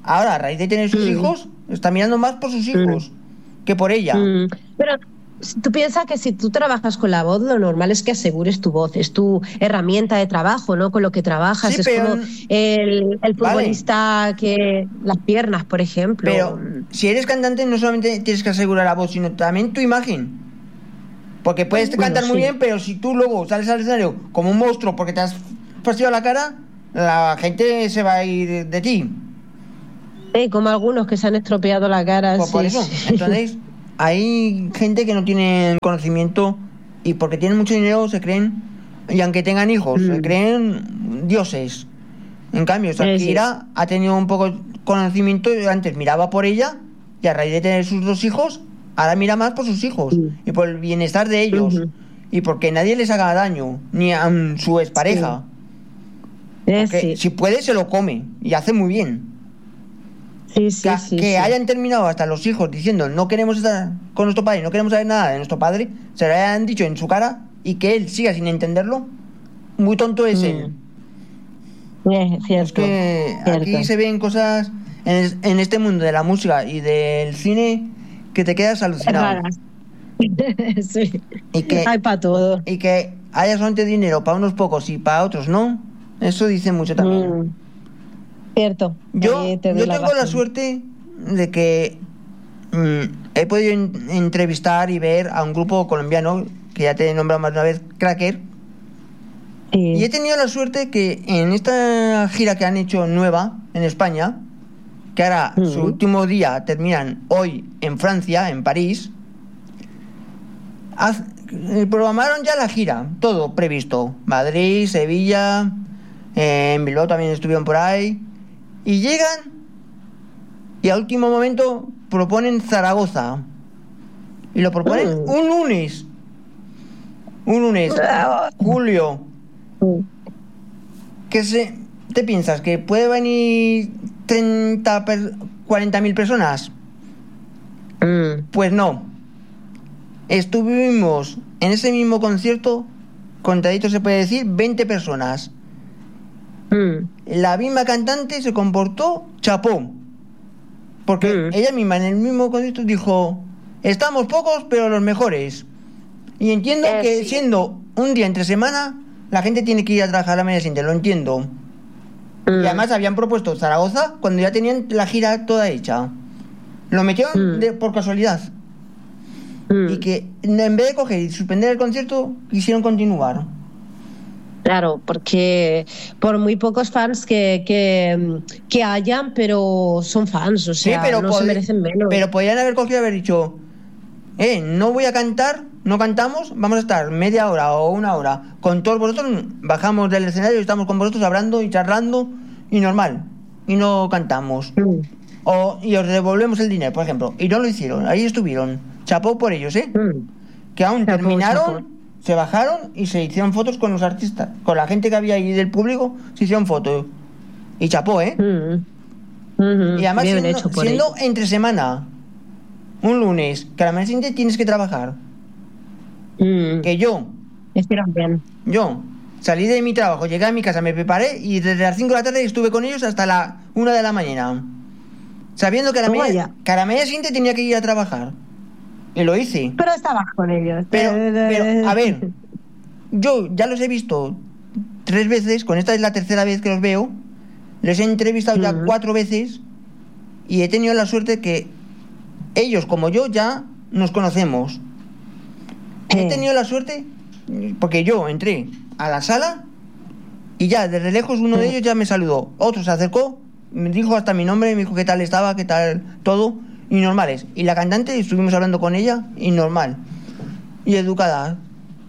ahora, a raíz de tener sus hijos, está mirando más por sus hijos que por ella. Pero tú piensas que si tú trabajas con la voz, lo normal es que asegures tu voz, es tu herramienta de trabajo, ¿no? Con lo que trabajas, Sí, es pero... como el futbolista que las piernas, por ejemplo. Pero si eres cantante no solamente tienes que asegurar la voz, sino también tu imagen. Porque puedes cantar muy bien, pero si tú luego sales al escenario como un monstruo porque te has fastidiado la cara, la gente se va a ir de ti. Como algunos que se han estropeado la cara. Pues por eso. Entonces, hay gente que no tiene conocimiento y porque tienen mucho dinero se creen, y aunque tengan hijos, se creen dioses. En cambio, Shakira ha tenido un poco de conocimiento y antes miraba por ella y a raíz de tener sus 2 hijos, ahora mira más por sus hijos y por el bienestar de ellos y porque nadie les haga daño, ni a su expareja. Si puede, se lo come y hace muy bien. Que hayan terminado hasta los hijos diciendo no queremos estar con nuestro padre, no queremos saber nada de nuestro padre, se lo hayan dicho en su cara y que él siga sin entenderlo, muy tonto es él. Es que aquí se ven cosas en este mundo de la música y del cine que te quedas alucinado. Sí. Y que hay para todo. Y que haya solamente dinero para unos pocos y para otros no, eso dice mucho también. Cierto. Yo tengo la suerte de que he podido entrevistar y ver a un grupo colombiano que ya te he nombrado más de una vez, Cracker. Y he tenido la suerte que en esta gira que han hecho nueva en España, que ahora su último día terminan hoy en Francia, en París, programaron ya la gira, todo previsto. Madrid, Sevilla, en Bilbao también estuvieron por ahí. Y llegan y al último momento proponen Zaragoza. Y lo proponen un lunes, julio. ¿Te piensas que puede venir 40.000 personas? Pues no. Estuvimos en ese mismo concierto, contadito se puede decir, 20 personas. La misma cantante se comportó chapó. Porque ella misma en el mismo concierto dijo, estamos pocos pero los mejores. Y entiendo que siendo un día entre semana, la gente tiene que ir a trabajar a la mañana siguiente, lo entiendo. Y además habían propuesto Zaragoza cuando ya tenían la gira toda hecha. Lo metieron por casualidad. Y que en vez de coger y suspender el concierto, quisieron continuar. Claro, porque por muy pocos fans que hayan, pero son fans, o sea, pero no se merecen menos. Pero podrían haber cogido y haber dicho, no voy a cantar, no cantamos, vamos a estar media hora o una hora con todos vosotros, bajamos del escenario y estamos con vosotros hablando y charlando y normal, y no cantamos. Y os devolvemos el dinero, por ejemplo. Y no lo hicieron, ahí estuvieron. Chapó por ellos, que aún terminaron. Se bajaron y se hicieron fotos con los artistas, con la gente que había ahí del público, se hicieron fotos. Y chapó, y además siendo entre semana, un lunes, que a la mañana siguiente tienes que trabajar. Que yo salí de mi trabajo, llegué a mi casa, me preparé y desde las 5 de la tarde estuve con ellos hasta la 1 de la mañana, sabiendo que a la mañana siguiente tenía que ir a trabajar. Y lo hice. Pero estabas con ellos. Pero, a ver, yo ya los he visto 3 veces, con esta es la tercera vez que los veo, les he entrevistado ya 4 veces y he tenido la suerte que ellos como yo ya nos conocemos. He tenido la suerte porque yo entré a la sala y ya desde lejos uno de ellos ya me saludó, otro se acercó, me dijo hasta mi nombre, me dijo qué tal estaba, qué tal todo. Y normales. Y la cantante, estuvimos hablando con ella, y normal. Y educada.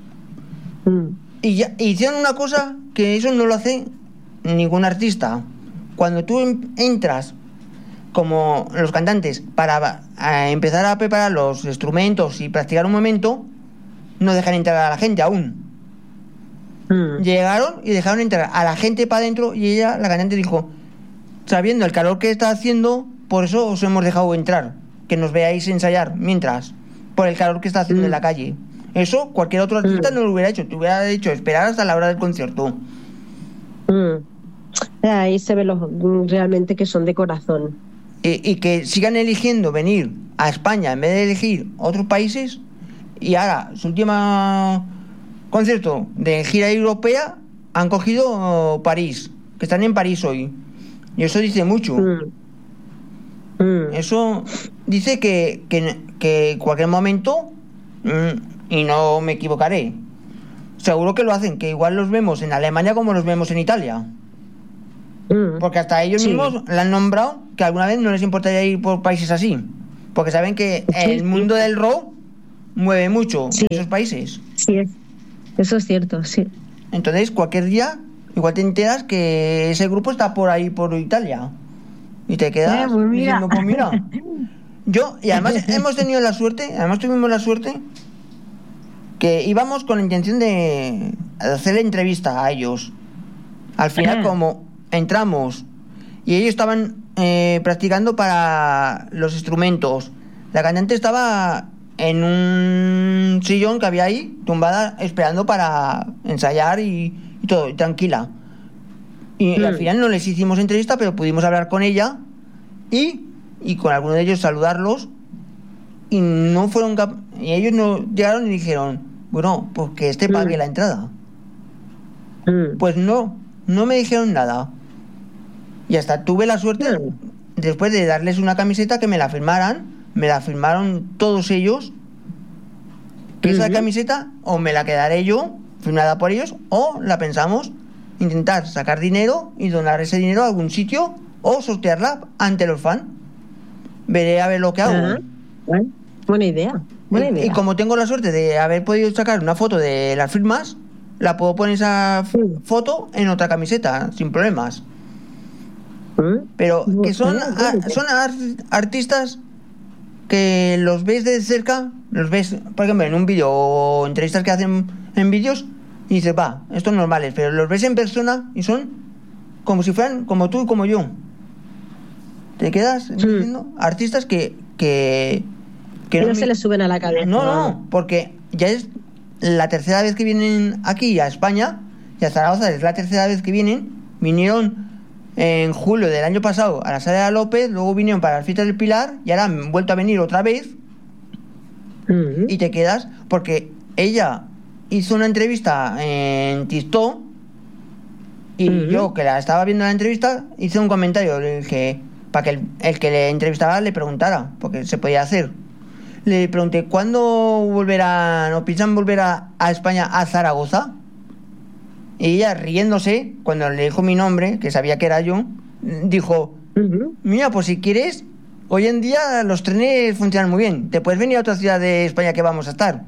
Y ya hicieron una cosa que eso no lo hace ningún artista. Cuando tú entras, como los cantantes, para empezar a preparar los instrumentos y practicar un momento, no dejan entrar a la gente aún. Llegaron y dejaron entrar a la gente para adentro y ella, la cantante, dijo, sabiendo el calor que está haciendo, por eso os hemos dejado entrar, que nos veáis ensayar mientras, por el calor que está haciendo en la calle. Eso cualquier otro artista no lo hubiera hecho, te hubiera hecho esperar hasta la hora del concierto. Ahí se ve realmente que son de corazón. y que sigan eligiendo venir a España en vez de elegir otros países. Y ahora, su último concierto de gira europea han cogido París, que están en París hoy. Y eso dice mucho. Eso dice que en cualquier momento, y no me equivocaré, seguro que lo hacen, que igual los vemos en Alemania como los vemos en Italia. Porque hasta ellos mismos le han nombrado que alguna vez no les importaría ir por países así. Porque saben que el mundo del rock mueve mucho en esos países. Sí, eso es cierto, sí. Entonces, cualquier día, igual te enteras que ese grupo está por ahí, por Italia. Y te quedas pues diciendo, pues mira. Yo, y además tuvimos la suerte que íbamos con la intención de hacerle entrevista a ellos. Al final, como entramos y ellos estaban practicando para los instrumentos, la cantante estaba en un sillón que había ahí, tumbada, esperando para ensayar y todo, y tranquila. Y al final no les hicimos entrevista, pero pudimos hablar con ella y con algunos de ellos saludarlos, y no fueron y ellos no llegaron y dijeron, bueno, pues que pague la entrada. Pues no me dijeron nada. Y hasta tuve la suerte, después de darles una camiseta, que me la firmaron todos ellos, que esa camiseta o me la quedaré yo, firmada por ellos, o la pensamos intentar sacar dinero y donar ese dinero a algún sitio, o sortearla ante los fans. Veré a ver lo que hago. Buena idea. Y como tengo la suerte de haber podido sacar una foto de las firmas, la puedo poner esa foto en otra camiseta sin problemas. Pero que son artistas que los ves de cerca, los ves, por ejemplo, en un vídeo o entrevistas que hacen en vídeos, y dices, estos normales, pero los ves en persona y son como si fueran como tú y como yo. Te quedas diciendo artistas que no se les suben a la cabeza. No, porque ya es la tercera vez que vienen aquí a España, y a Zaragoza es la tercera vez que vinieron en julio del año pasado a la Sala de López, luego vinieron para las fiestas del Pilar y ahora han vuelto a venir otra vez. Y te quedas, porque ella hizo una entrevista en TikTok y yo, que la estaba viendo la entrevista, hice un comentario, le dije, para que el que le entrevistaba le preguntara, porque se podía hacer. Le pregunté, ¿cuándo volverán o piensan volver a España, a Zaragoza? Y ella, riéndose, cuando le dijo mi nombre, que sabía que era yo, dijo, mira, pues si quieres, hoy en día los trenes funcionan muy bien, te puedes venir a otra ciudad de España que vamos a estar.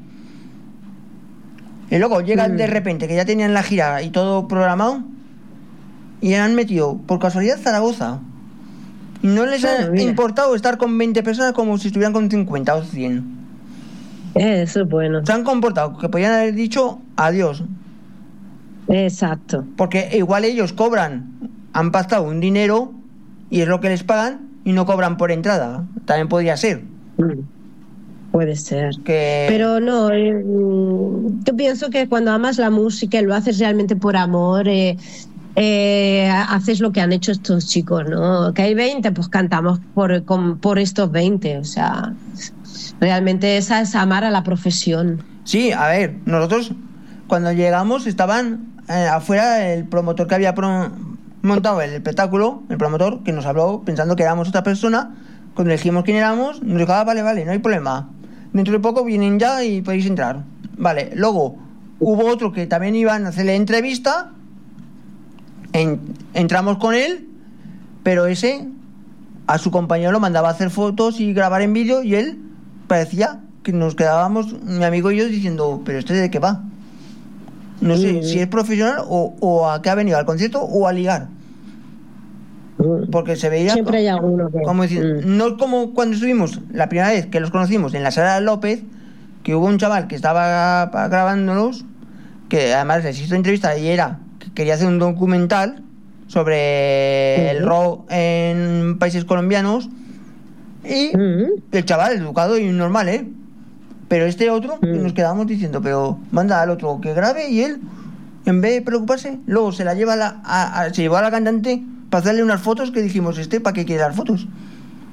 Y luego llegan de repente, que ya tenían la gira y todo programado, y han metido, por casualidad, Zaragoza. Y no les ha importado estar con 20 personas como si estuvieran con 50 o 100. Eso es bueno. Se han comportado, que podían haber dicho adiós. Exacto. Porque igual ellos han pactado un dinero y es lo que les pagan, y no cobran por entrada. También podría ser. Puede ser. Pero no, yo pienso que cuando amas la música y lo haces realmente por amor, haces lo que han hecho estos chicos, ¿no? Que hay 20, pues cantamos por estos 20. O sea, realmente esa es amar a la profesión. Sí, a ver, nosotros cuando llegamos estaban afuera el promotor que había montado el espectáculo, el promotor que nos habló pensando que éramos otra persona. Cuando le dijimos quién éramos, nos dijo, vale, no hay problema, dentro de poco vienen ya y podéis entrar. Vale, luego hubo otro que también iban a hacerle entrevista, entramos con él, pero ese a su compañero lo mandaba a hacer fotos y grabar en vídeo, y él parecía que nos quedábamos, mi amigo y yo, diciendo, pero ¿este de qué va? No sé si es profesional o a qué ha venido, al concierto o a ligar. Porque se veía siempre hay alguno que... como decir, no es como cuando estuvimos la primera vez que los conocimos en la Sala de López, que hubo un chaval que estaba grabándolos, que además les hizo entrevista y quería hacer un documental sobre el rock en países colombianos, y el chaval educado y normal, pero este otro, nos quedamos diciendo, pero manda al otro que grabe, y él, en vez de preocuparse, luego se la lleva se llevó a la cantante para hacerle unas fotos, que dijimos, ¿para qué quiere dar fotos?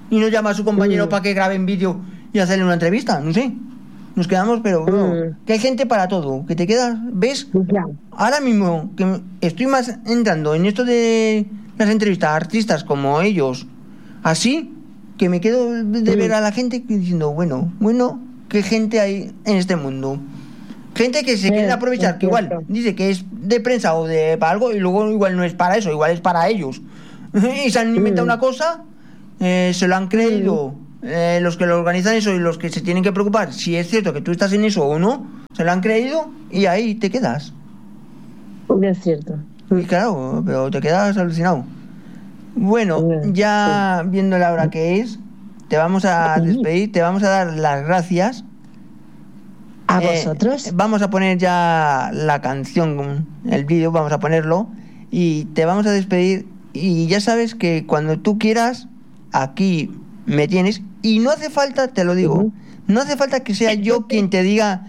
y no llama a su compañero para que grabe en vídeo y hacerle una entrevista? No sé. Nos quedamos, pero que hay gente para todo, que te quedas, ¿ves? Ya. Ahora mismo que estoy más entrando en esto de las entrevistas a artistas como ellos, así que me quedo de ver a la gente diciendo, bueno, qué gente hay en este mundo. Gente que se quiere aprovechar, que igual dice que es de prensa o de para algo y luego igual no es para eso, igual es para ellos. Y se han inventado una cosa, se lo han creído los que lo organizan eso y los que se tienen que preocupar si es cierto que tú estás en eso o no, se lo han creído y ahí te quedas. Es cierto. Y claro, pero te quedas alucinado. Bueno, ya viendo la hora que es, te vamos a despedir, te vamos a dar las gracias. ¿A vosotros? Vamos a poner ya la canción, el vídeo, vamos a ponerlo y te vamos a despedir. Y ya sabes que cuando tú quieras, aquí me tienes. Y no hace falta, te lo digo, no hace falta que sea yo quien te diga,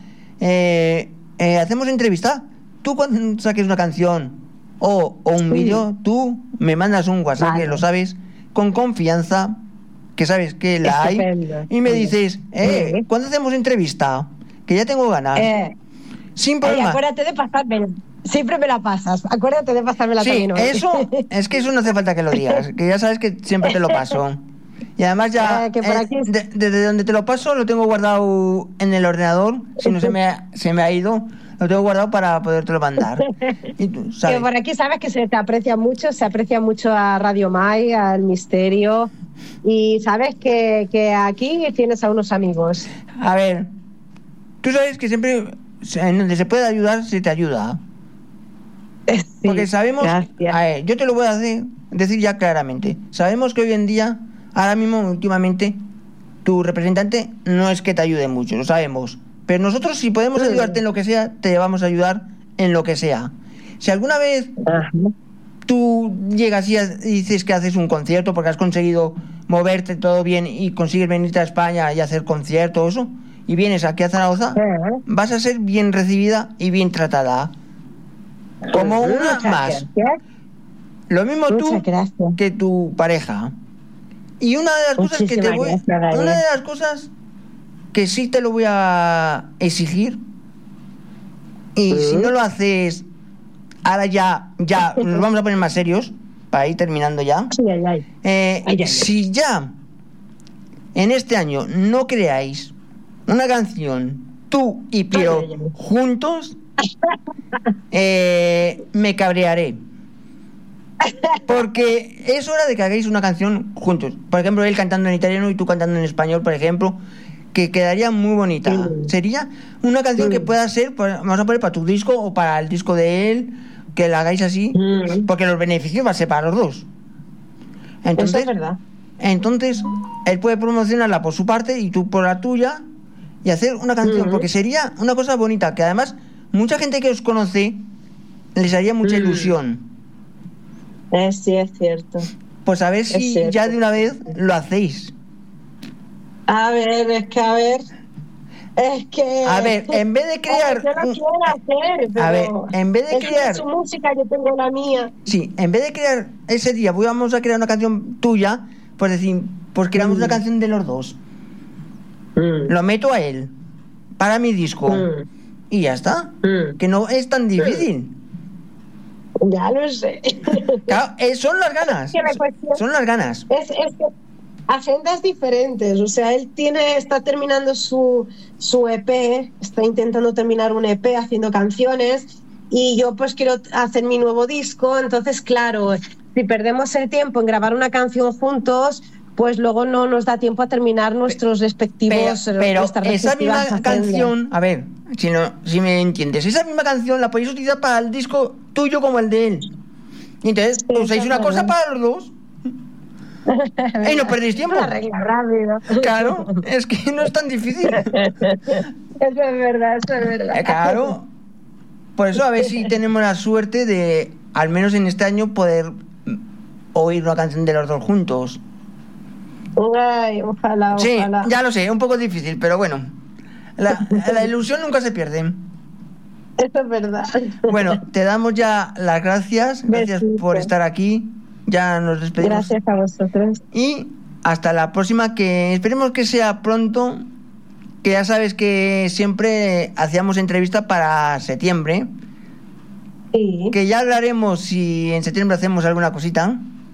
hacemos entrevista. Tú cuando saques una canción o un vídeo, tú me mandas un WhatsApp, que lo sabes, con confianza, que sabes que la hay, y me dices, ¿cuándo hacemos entrevista? Que ya tengo ganas. Sin problema. Acuérdate de pasarme. Siempre me la pasas. Acuérdate de pasármela también hoy. Eso, es que eso no hace falta que lo digas, que ya sabes que siempre te lo paso. Y además ya que por aquí... desde donde te lo paso lo tengo guardado en el ordenador, si no se me ha ido, lo tengo guardado para podértelo mandar. Y tú, ¿sabes? Que por aquí sabes que se aprecia mucho a Radio Mai, al Misterio, y sabes que aquí tienes a unos amigos. A ver, tú sabes que siempre en donde se puede ayudar, se te ayuda. Sí, porque sabemos, yo te lo voy a decir ya claramente, sabemos que hoy en día, ahora mismo, últimamente, tu representante no es que te ayude mucho, lo sabemos, pero nosotros si podemos ayudarte en lo que sea, te vamos a ayudar en lo que sea. Si alguna vez tú llegas y dices que haces un concierto porque has conseguido moverte todo bien y consigues venirte a España y hacer conciertos y vienes aquí a Zaragoza, vas a ser bien recibida y bien tratada. Como una más. Lo mismo tú que tu pareja. Y una de las cosas que te voy, una de las cosas que sí te lo voy a exigir, y si no lo haces, ahora ya nos vamos a poner más serios para ir terminando ya. Si ya en este año no creáis una canción tú y Piero juntos, me cabrearé, porque es hora de que hagáis una canción juntos. Por ejemplo, él cantando en italiano y tú cantando en español, por ejemplo, que quedaría muy bonita. Sería una canción que pueda ser, vamos a poner para tu disco o para el disco de él, que la hagáis así, porque los beneficios van a ser para los dos. Entonces, eso es verdad. Entonces él puede promocionarla por su parte y tú por la tuya y hacer una canción, porque sería una cosa bonita, que además mucha gente que os conoce les haría mucha ilusión. Sí, es cierto. Pues a ver si ya de una vez lo hacéis. A ver, en vez de crear... Yo lo quiero hacer, pero... A ver, en vez de crear... su música, yo tengo la mía. Sí, en vez de crear ese día, vamos a crear una canción tuya, pues decir, pues creamos una canción de los dos. Lo meto a él, para mi disco, y ya está. Que no es tan difícil. Ya lo sé. Claro, son las ganas. Son las ganas. Es que agendas diferentes, o sea, él está terminando su EP, está intentando terminar un EP haciendo canciones, y yo pues quiero hacer mi nuevo disco. Entonces, claro, si perdemos el tiempo en grabar una canción juntos, pues luego no nos da tiempo a terminar nuestros respectivos... Pero esa misma canción, a ver, si me entiendes, esa misma canción la podéis utilizar para el disco tuyo como el de él. Y entonces usáis una cosa para los dos. Y no perdéis tiempo. Rápido. Claro, es que no es tan difícil. Eso es verdad. Claro. Por eso a ver si tenemos la suerte de, al menos en este año, poder oír una canción de los dos juntos. Ay, ojalá. Sí, ya lo sé, un poco difícil, pero bueno, la ilusión nunca se pierde. Eso es verdad. Bueno, te damos ya las gracias por estar aquí. Ya nos despedimos. Gracias a vosotros. Y hasta la próxima, que esperemos que sea pronto, que ya sabes que siempre hacíamos entrevista para septiembre, Sí. que ya hablaremos si en septiembre hacemos alguna cosita.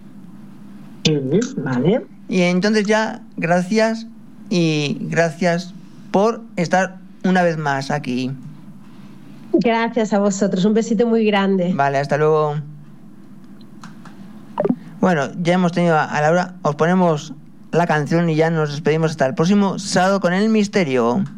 Vale. Y entonces ya, gracias y gracias por estar una vez más aquí. Gracias a vosotros. Un besito muy grande. Vale, hasta luego. Bueno, ya hemos tenido a Laura. Os ponemos la canción y ya nos despedimos hasta el próximo sábado con el misterio.